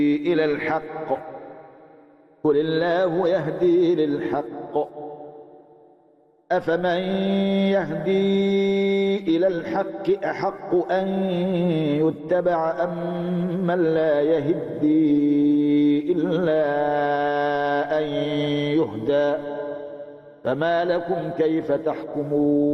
إلى الحق قل الله يهدي للحق أفمن يهدي إلى الحق أحق أن يتبع أم من لا يهدي إلا أن يهدى فما لكم كيف تحكمون